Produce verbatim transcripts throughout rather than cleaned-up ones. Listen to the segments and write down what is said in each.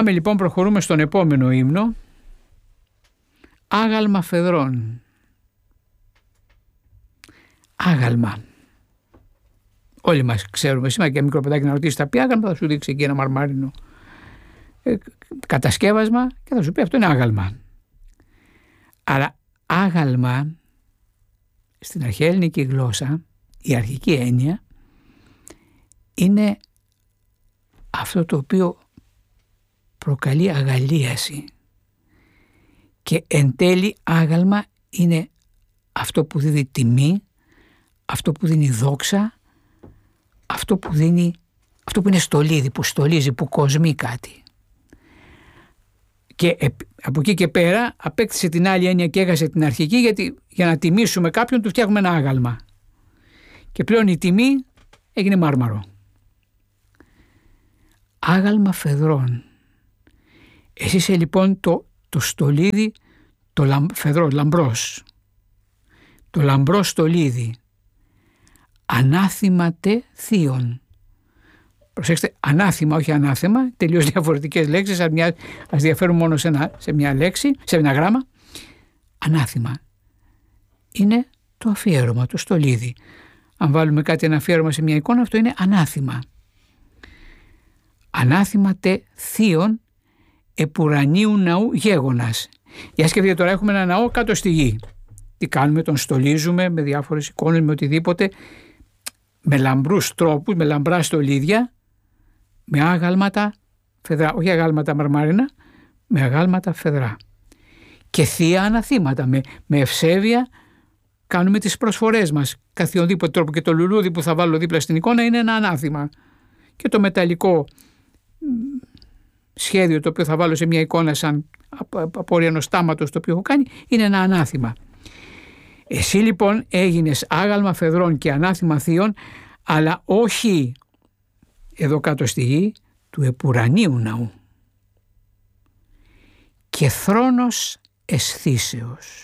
Πάμε λοιπόν, προχωρούμε στον επόμενο ύμνο. Άγαλμα φεδρών. Άγαλμα. Όλοι μας ξέρουμε σήμερα, και μικρό παιδάκι να ρωτήσει τα πει άγαλμα, θα σου δείξει εκεί ένα μαρμάρινο ε, κατασκεύασμα και θα σου πει αυτό είναι άγαλμα. Αλλά άγαλμα στην αρχαία ελληνική γλώσσα, η αρχική έννοια είναι αυτό το οποίο προκαλεί αγαλίαση, και εν τέλει άγαλμα είναι αυτό που δίνει τιμή, αυτό που δίνει δόξα, αυτό που δίνει, αυτό που είναι στολίδι, που στολίζει, που κοσμεί κάτι. Και από εκεί και πέρα απέκτησε την άλλη έννοια και έχασε την αρχική, γιατί για να τιμήσουμε κάποιον του φτιάχνουμε ένα άγαλμα. Και πλέον η τιμή έγινε μάρμαρο. Άγαλμα φεδρών. Εσύ είσαι λοιπόν το, το στολίδι, το λαμ, φεδρό, λαμπρός. Το λαμπρό στολίδι. Ανάθημα τε θείον. Προσέξτε, ανάθημα, όχι ανάθεμα, τελείως διαφορετικές λέξεις, ας, μια, ας διαφέρουν μόνο σε, ένα, σε μια λέξη, σε ένα γράμμα. Ανάθημα είναι το αφιέρωμα, το στολίδι. Αν βάλουμε κάτι ένα αφιέρωμα σε μια εικόνα, αυτό είναι ανάθημα. Ανάθημα τε θείον επουρανίου ναού γέγονας. Για σκεφτείτε τώρα, έχουμε ένα ναό κάτω στη γη. Τι κάνουμε, τον στολίζουμε με διάφορες εικόνες, με οτιδήποτε, με λαμπρούς τρόπους, με λαμπρά στολίδια, με άγαλματα φεδρά, όχι αγάλματα μαρμάρινα, με αγάλματα φεδρά. Και θεία αναθήματα, με, με ευσέβεια κάνουμε τις προσφορές μας, καθιονδήποτε τρόπο, και το λουλούδι που θα βάλω δίπλα στην εικόνα είναι ένα ανάθημα. Και το μεταλλικό σχέδιο το οποίο θα βάλω σε μια εικόνα σαν απόρρια ενός στάματος το οποίο έχω κάνει είναι ένα ανάθημα. Εσύ λοιπόν έγινες άγαλμα φεδρών και ανάθημα θείων, αλλά όχι εδώ κάτω στη γη, του επουρανίου ναού. Και θρόνος αισθήσεως.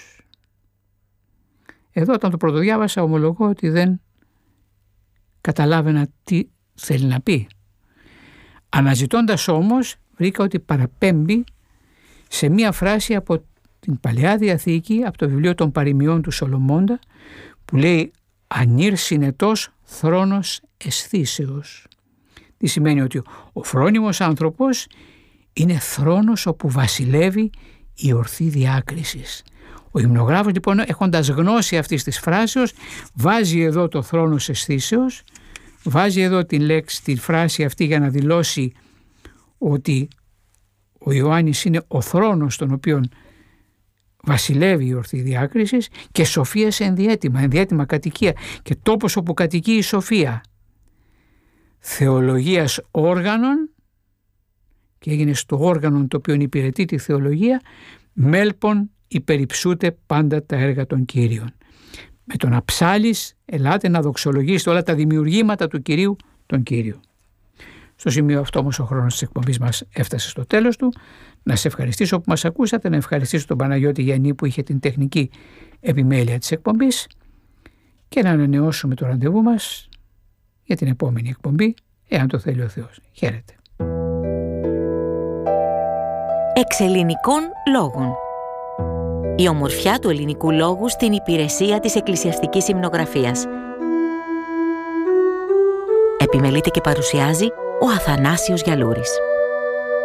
Εδώ όταν το πρωτοδιάβασα ομολογώ ότι δεν καταλάβαινα τι θέλει να πει. Αναζητώντας όμως βρήκα ότι παραπέμπει σε μία φράση από την Παλαιά Διαθήκη, από το βιβλίο των παροιμιών του Σολομώντα, που λέει «Ανήρ συνετός θρόνος αισθήσεως». Τι σημαίνει? Ότι ο φρόνιμος άνθρωπος είναι θρόνος όπου βασιλεύει η ορθή διάκριση. Ο υμνογράφος λοιπόν, έχοντας γνώση αυτής της φράσεως, βάζει εδώ το θρόνος αισθήσεως, βάζει εδώ την λέξη, τη φράση αυτή για να δηλώσει ότι ο Ιωάννης είναι ο θρόνος στον οποίο βασιλεύει η ορθή διάκριση, και σοφία σε ενδιέτημα, ενδιέτημα κατοικία, και τόπος όπου κατοικεί η σοφία. Θεολογίας όργανων, και έγινε στο όργανο το οποίο υπηρετεί τη θεολογία, μέλπον υπεριψούτε πάντα τα έργα των Κύριων. Με το να ψάλεις, ελάτε να δοξολογήσετε όλα τα δημιουργήματα του Κυρίου τον Κύριο. Στο σημείο αυτό όμως ο χρόνος της εκπομπής μας έφτασε στο τέλος του. Να σε ευχαριστήσω που μας ακούσατε, να ευχαριστήσω τον Παναγιώτη Γιαννή που είχε την τεχνική επιμέλεια της εκπομπής, και να ανανεώσουμε το ραντεβού μας για την επόμενη εκπομπή, εάν το θέλει ο Θεός. Χαίρετε. Εξελληνικών λόγων. Η ομορφιά του ελληνικού λόγου στην υπηρεσία της εκκλησιαστικής υμνογραφίας. Επιμελείται και παρουσιάζει ο Αθανάσιος Γιαλούρης.